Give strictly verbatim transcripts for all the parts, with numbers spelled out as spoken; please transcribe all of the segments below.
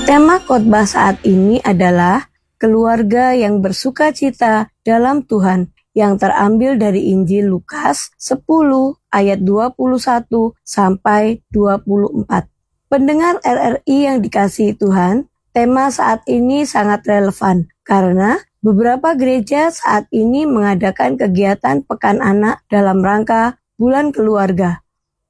Tema khotbah saat ini adalah keluarga yang bersuka cita dalam Tuhan, yang terambil dari Injil Lukas sepuluh ayat dua puluh satu sampai dua puluh empat. Pendengar R R I yang dikasihi Tuhan, tema saat ini sangat relevan karena beberapa gereja saat ini mengadakan kegiatan Pekan Anak dalam rangka Bulan Keluarga.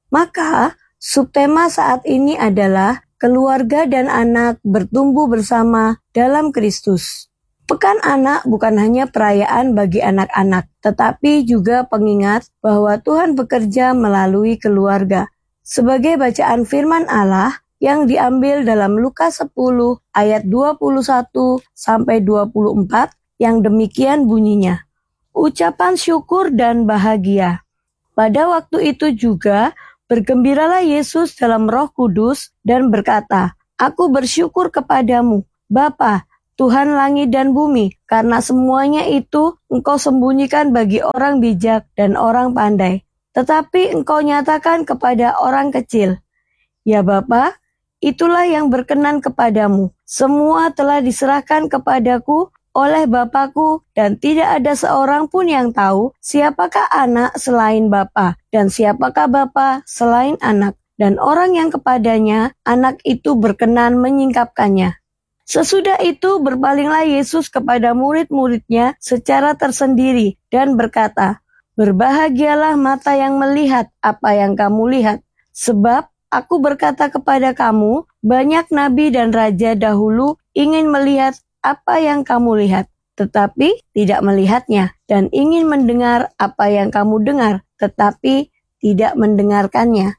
Maka, subtema saat ini adalah keluarga dan anak bertumbuh bersama dalam Kristus. Pekan Anak bukan hanya perayaan bagi anak-anak, tetapi juga pengingat bahwa Tuhan bekerja melalui keluarga. Sebagai bacaan firman Allah yang diambil dalam Lukas sepuluh ayat dua puluh satu sampai dua puluh empat yang demikian bunyinya. Ucapan syukur dan bahagia. Pada waktu itu juga bergembiralah Yesus dalam Roh Kudus dan berkata, "Aku bersyukur kepadamu, Bapa, Tuhan langit dan bumi, karena semuanya itu Engkau sembunyikan bagi orang bijak dan orang pandai, tetapi Engkau nyatakan kepada orang kecil. Ya Bapa, itulah yang berkenan kepadamu. Semua telah diserahkan kepadaku oleh Bapakku, dan tidak ada seorang pun yang tahu siapakah anak selain Bapa, dan siapakah Bapa selain anak, dan orang yang kepadanya anak itu berkenan menyingkapkannya." Sesudah itu berpalinglah Yesus kepada murid-muridnya secara tersendiri dan berkata, "Berbahagialah mata yang melihat apa yang kamu lihat, sebab aku berkata kepada kamu, banyak nabi dan raja dahulu ingin melihat apa yang kamu lihat, tetapi tidak melihatnya, dan ingin mendengar apa yang kamu dengar, tetapi tidak mendengarkannya."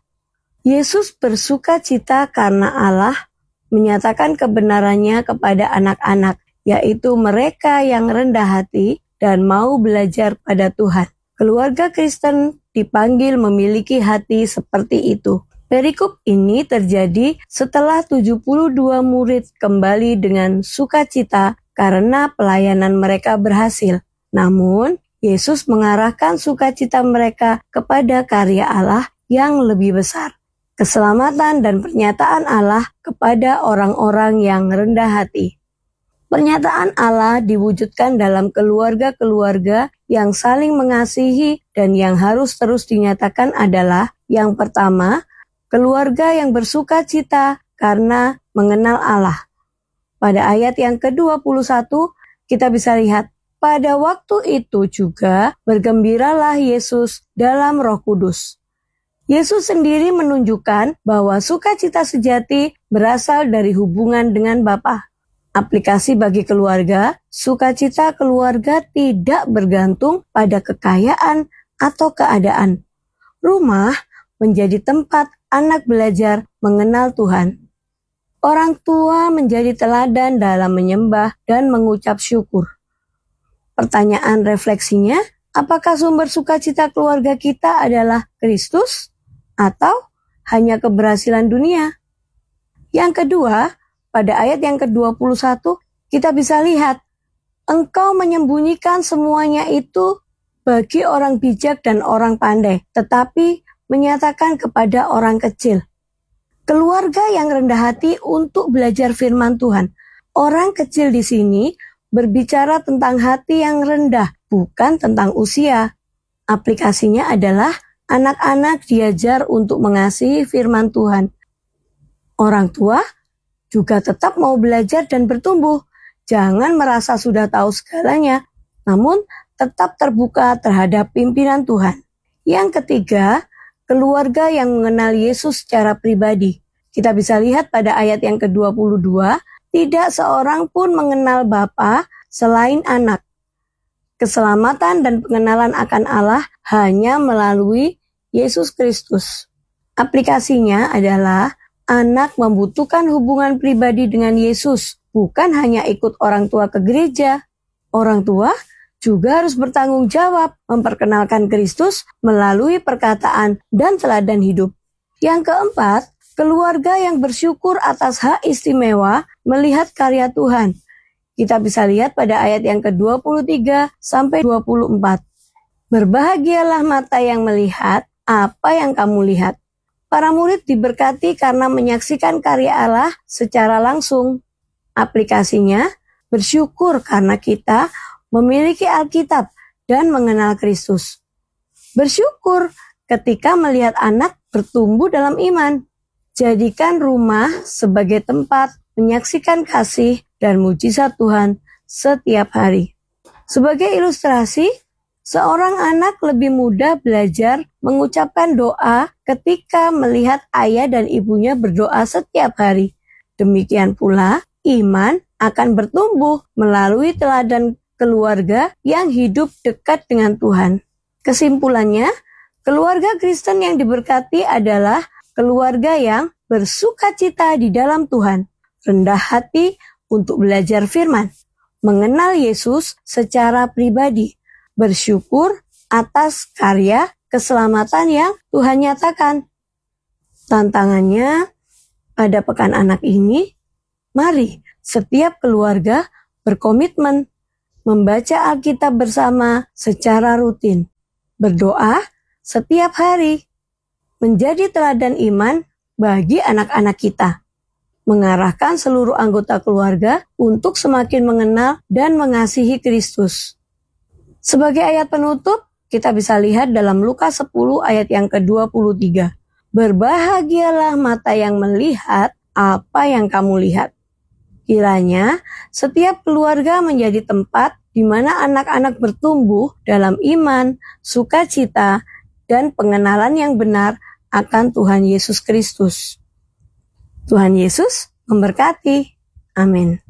Yesus bersuka cita karena Allah menyatakan kebenarannya kepada anak-anak, yaitu mereka yang rendah hati dan mau belajar pada Tuhan. Keluarga Kristen dipanggil memiliki hati seperti itu. Perikop ini terjadi setelah tujuh puluh dua murid kembali dengan sukacita karena pelayanan mereka berhasil. Namun, Yesus mengarahkan sukacita mereka kepada karya Allah yang lebih besar, keselamatan dan pernyataan Allah kepada orang-orang yang rendah hati. Pernyataan Allah diwujudkan dalam keluarga-keluarga yang saling mengasihi dan yang harus terus dinyatakan adalah yang pertama, keluarga yang bersuka cita karena mengenal Allah. Pada ayat yang ke dua puluh satu, kita bisa lihat, pada waktu itu juga bergembiralah Yesus dalam Roh Kudus. Yesus sendiri menunjukkan bahwa sukacita sejati berasal dari hubungan dengan Bapa. Aplikasi bagi keluarga, sukacita keluarga tidak bergantung pada kekayaan atau keadaan. Rumah menjadi tempat anak belajar mengenal Tuhan. Orang tua menjadi teladan dalam menyembah dan mengucap syukur. Pertanyaan refleksinya, apakah sumber sukacita keluarga kita adalah Kristus atau hanya keberhasilan dunia? Yang kedua, pada ayat yang ke dua puluh satu, kita bisa lihat, Engkau menyembunyikan semuanya itu bagi orang bijak dan orang pandai, tetapi menyatakan kepada orang kecil. Keluarga yang rendah hati untuk belajar firman Tuhan. Orang kecil di sini berbicara tentang hati yang rendah, bukan tentang usia. Aplikasinya adalah anak-anak diajar untuk mengasihi firman Tuhan. Orang tua juga tetap mau belajar dan bertumbuh. Jangan merasa sudah tahu segalanya, namun tetap terbuka terhadap pimpinan Tuhan. Yang ketiga, keluarga yang mengenal Yesus secara pribadi. Kita bisa lihat pada ayat yang ke dua puluh dua, tidak seorang pun mengenal Bapa selain anak. Keselamatan dan pengenalan akan Allah hanya melalui Yesus Kristus. Aplikasinya adalah anak membutuhkan hubungan pribadi dengan Yesus, bukan hanya ikut orang tua ke gereja. Orang tua juga harus bertanggung jawab memperkenalkan Kristus melalui perkataan dan teladan hidup. Yang keempat, keluarga yang bersyukur atas hak istimewa melihat karya Tuhan. Kita bisa lihat pada ayat yang ke dua puluh tiga sampai dua puluh empat. Berbahagialah mata yang melihat apa yang kamu lihat. Para murid diberkati karena menyaksikan karya Allah secara langsung. Aplikasinya, bersyukur karena kita memiliki Alkitab dan mengenal Kristus. Bersyukur ketika melihat anak bertumbuh dalam iman. Jadikan rumah sebagai tempat menyaksikan kasih dan mujizat Tuhan setiap hari. Sebagai ilustrasi, seorang anak lebih mudah belajar mengucapkan doa ketika melihat ayah dan ibunya berdoa setiap hari. Demikian pula, iman akan bertumbuh melalui teladan keluarga yang hidup dekat dengan Tuhan. Kesimpulannya, keluarga Kristen yang diberkati adalah keluarga yang bersukacita di dalam Tuhan, rendah hati untuk belajar firman, mengenal Yesus secara pribadi, bersyukur atas karya keselamatan yang Tuhan nyatakan. Tantangannya pada pekan anak ini, mari setiap keluarga berkomitmen membaca Alkitab bersama secara rutin, berdoa setiap hari, menjadi teladan iman bagi anak-anak kita, mengarahkan seluruh anggota keluarga untuk semakin mengenal dan mengasihi Kristus. Sebagai ayat penutup, kita bisa lihat dalam Lukas sepuluh ayat yang ke dua puluh tiga. Berbahagialah mata yang melihat apa yang kamu lihat. Kiranya setiap keluarga menjadi tempat di mana anak-anak bertumbuh dalam iman, sukacita, dan pengenalan yang benar akan Tuhan Yesus Kristus. Tuhan Yesus memberkati. Amin.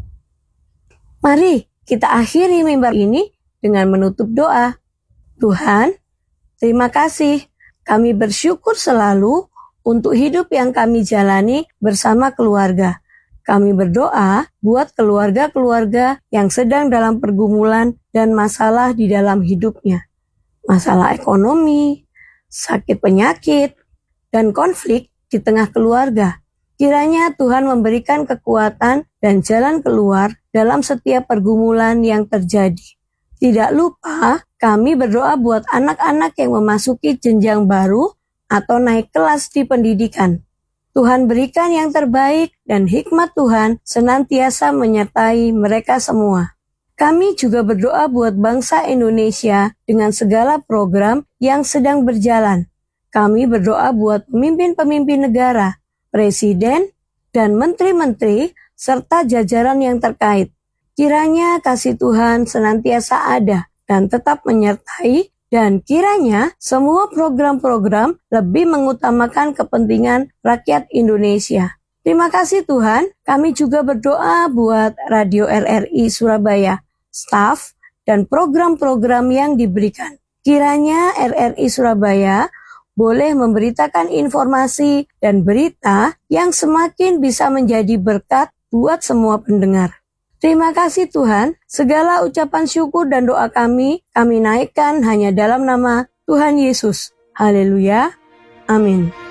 Mari kita akhiri mimbar ini dengan menutup doa. Tuhan, terima kasih. Kami bersyukur selalu untuk hidup yang kami jalani bersama keluarga. Kami berdoa buat keluarga-keluarga yang sedang dalam pergumulan dan masalah di dalam hidupnya. Masalah ekonomi, sakit penyakit, dan konflik di tengah keluarga. Kiranya Tuhan memberikan kekuatan dan jalan keluar dalam setiap pergumulan yang terjadi. Tidak lupa, kami berdoa buat anak-anak yang memasuki jenjang baru atau naik kelas di pendidikan. Tuhan berikan yang terbaik dan hikmat Tuhan senantiasa menyertai mereka semua. Kami juga berdoa buat bangsa Indonesia dengan segala program yang sedang berjalan. Kami berdoa buat pemimpin-pemimpin negara, presiden, dan menteri-menteri, serta jajaran yang terkait. Kiranya kasih Tuhan senantiasa ada dan tetap menyertai, dan kiranya semua program-program lebih mengutamakan kepentingan rakyat Indonesia. Terima kasih Tuhan, kami juga berdoa buat Radio R R I Surabaya, staf, dan program-program yang diberikan. Kiranya R R I Surabaya boleh memberitakan informasi dan berita yang semakin bisa menjadi berkat buat semua pendengar. Terima kasih Tuhan, segala ucapan syukur dan doa kami, kami naikkan hanya dalam nama Tuhan Yesus. Haleluya, amin.